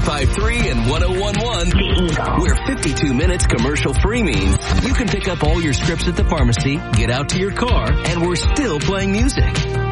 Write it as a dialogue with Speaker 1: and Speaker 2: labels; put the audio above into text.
Speaker 1: 95.3 and 101.1, where 52 minutes commercial free means you can pick up all your scripts at the pharmacy, get out to your car, and we're still playing music.